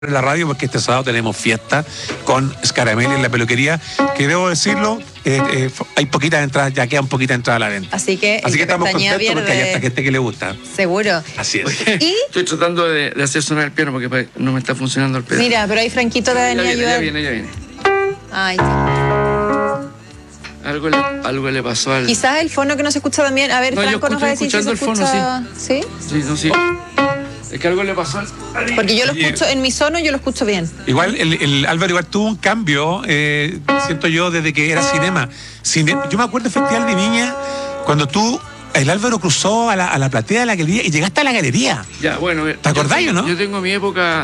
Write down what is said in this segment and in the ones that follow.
en la radio porque este sábado tenemos fiesta con Scaramelli en la peluquería, que debo decirlo, hay poquitas entradas, ya quedan poquitas entradas a la venta. Así que estamos contentos porque hay esta gente que le gusta. Seguro. Así es. ¿Y? Estoy tratando de hacer sonar el piano porque no me está funcionando el piano. Mira, pero ahí Franquito te venía a ayudar. Ya viene. Ay, Algo le pasó al... quizás el fono que no se escucha también. A ver, No, Franco nos va a decir si se escuchando escucha. el fono, ¿Sí? Sí. Es que algo le pasó al... Porque yo lo escucho, en mi sono yo lo escucho bien. Igual, el Álvaro igual tuvo un cambio, siento yo, desde que era cinema. Yo me acuerdo del Festival de Viña, cuando el Álvaro cruzó a la platea de la galería y llegaste a la galería. Ya, bueno. ¿Te acordás o no? Yo tengo mi época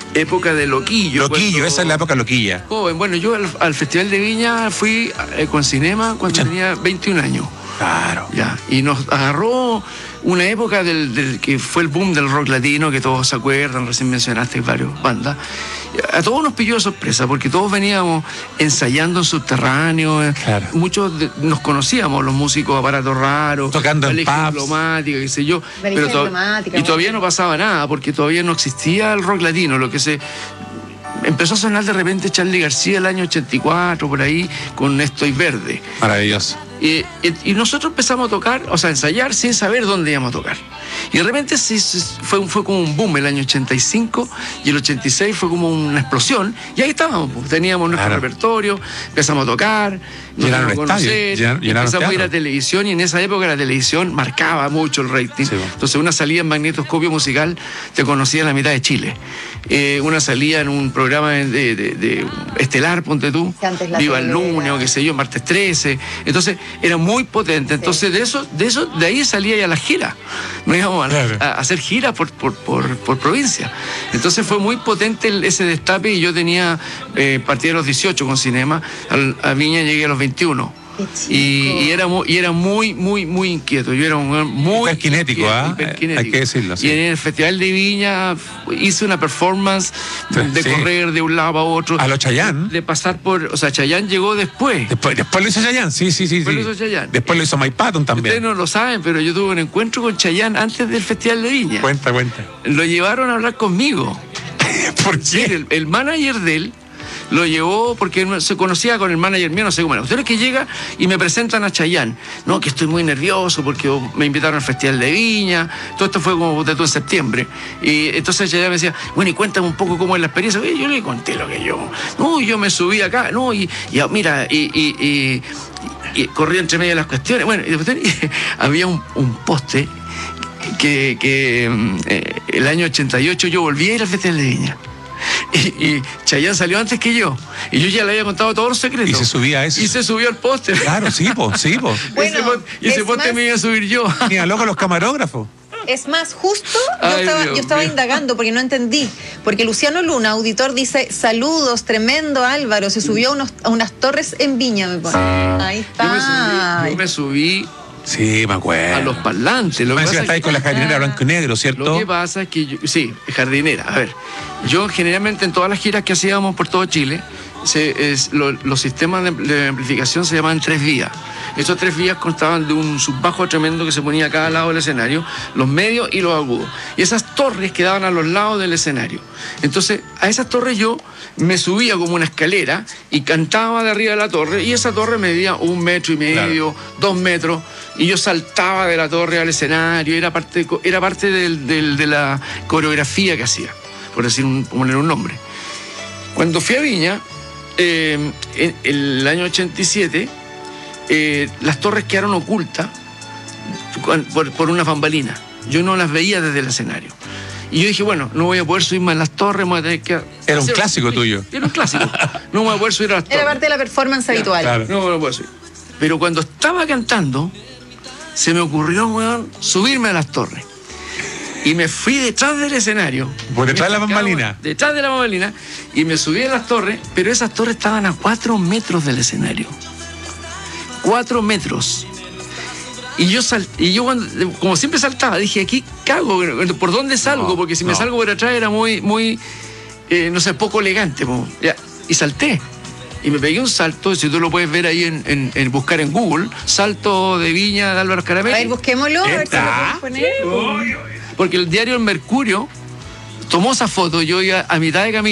de loquillo. Loquillo, esa es la época loquilla. Joven, bueno, yo al Festival de Viña fui con cinema cuando tenía 21 años. Claro. Ya, y nos agarró una época del que fue el boom del rock latino, que todos se acuerdan, recién mencionaste varias bandas. A todos nos pilló de sorpresa, porque todos veníamos ensayando en subterráneo. Claro. Muchos nos conocíamos, los músicos Aparato Raro, tocando en pubs, Diplomática, qué sé yo. Pero Todavía no pasaba nada, porque todavía no existía el rock latino. Lo que se empezó a sonar de repente Charly García el año 84, por ahí, con Estoy Verde. Maravilloso. Y nosotros empezamos a tocar, o sea, a ensayar sin saber dónde íbamos a tocar. Y de repente fue como un boom el año 85, y el 86 fue como una explosión, y ahí estábamos, pues, teníamos nuestro repertorio, empezamos a tocar, nos Llenaron a conocer, empezamos a ir a televisión, y en esa época la televisión marcaba mucho el rating. Sí. Entonces una salida en Magnetoscopio Musical te conocía en la mitad de Chile. Una salida en un programa de estelar, ponte tú, Viva el Lunes o qué sé yo, Martes 13. Entonces era muy potente. Entonces de ahí salía ya la gira. Nos íbamos a hacer giras por provincia. Entonces fue muy potente ese destape, y yo partí de los 18 con cinema, a Viña llegué a los 21. Y era muy, muy, muy inquieto. Yo era muy hiperkinético, hay que decirlo. Sí. Y en el Festival de Viña hice una performance de correr de un lado a otro. A los Chayanne. De pasar o sea, Chayanne llegó después. Después lo hizo Chayanne, sí. Después lo hizo Chayanne. Después lo hizo Mike Patton también. Ustedes no lo saben, pero yo tuve un encuentro con Chayanne antes del Festival de Viña. Cuenta. Lo llevaron a hablar conmigo. ¿Por qué? Sí, el manager de él lo llevó porque se conocía con el manager mío, no sé cómo era. Ustedes que llega y me presentan a Chayanne. No, que estoy muy nervioso porque me invitaron al Festival de Viña. Todo esto fue como en septiembre. Y entonces Chayanne me decía, bueno, y cuéntame un poco cómo es la experiencia. Y yo le conté lo que yo. No, yo me subí acá, no, y mira, y corrí entre medio de las cuestiones. Bueno, y había un poste que el año 88 yo volví a ir al Festival de Viña. Y Chayanne salió antes que yo. Y yo ya le había contado todos los secretos. Y se subía a eso. Y se subió al póster. Claro, sí, po. Bueno, y ese póster me iba a subir yo. Mira, loco, los camarógrafos. Es más, justo yo Ay, estaba indagando porque no entendí. Porque Luciano Luna, auditor, dice: saludos, tremendo Álvaro. Se subió a unas torres en Viña, me pone. Ahí está. Yo me subí. Sí, me acuerdo. A los parlantes. Lo que pasa estáis con la jardinera blanco y negro, ¿cierto? Lo que pasa es que sí, jardinera. A ver, yo generalmente en todas las giras que hacíamos por todo Chile, los sistemas de amplificación se llamaban 3 vías. Estos 3 vías constaban de un subbajo tremendo que se ponía a cada lado del escenario, los medios y los agudos. Y esas torres quedaban a los lados del escenario. Entonces, a esas torres yo me subía como una escalera y cantaba de arriba de la torre, y esa torre medía 1,5 metros, 2 metros, y yo saltaba de la torre al escenario. Era parte de la coreografía que hacía, por poner un nombre. Cuando fui a Viña, en el año 87, las torres quedaron ocultas por una bambalina. Yo no las veía desde el escenario. Y yo dije, bueno, no voy a poder subirme a las torres, voy a tener que... Era un clásico tuyo. Era un clásico. No me voy a poder subir a las torres. Era parte de la performance habitual. Claro. No me lo puedo subir. Pero cuando estaba cantando, se me ocurrió, weón, subirme a las torres. Y me fui detrás del escenario. ¿Por detrás de la bambalina? Detrás de la bambalina. Y me subí a las torres, pero esas torres estaban a 4 metros del escenario. 4 metros. Y yo como siempre saltaba, dije, aquí cago, ¿por dónde salgo? Porque si me salgo por atrás era muy, no sé, poco elegante. Y salté. Y me pegué un salto, si tú lo puedes ver ahí en buscar en Google, salto de Viña de Álvaro Scaramelli. A ver, busquémoslo, a ver si lo podemos poner. Porque el diario El Mercurio tomó esa foto, yo iba a mitad de camino.